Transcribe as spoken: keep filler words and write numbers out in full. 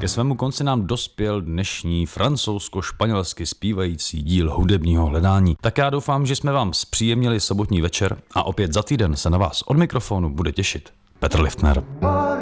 ke svému konci nám dospěl dnešní francouzsko-španělsky zpívající díl hudebního hledání. Tak já doufám, že jsme vám zpříjemnili sobotní večer a opět za týden se na vás od mikrofonu bude těšit Petr Liftner.